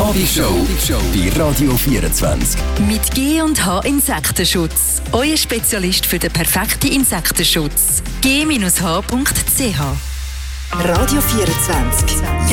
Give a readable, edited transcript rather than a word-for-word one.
Abendschau bei Radio 24. Mit G&H Insektenschutz. Euer Spezialist für den perfekten Insektenschutz. g-h.ch Radio 24.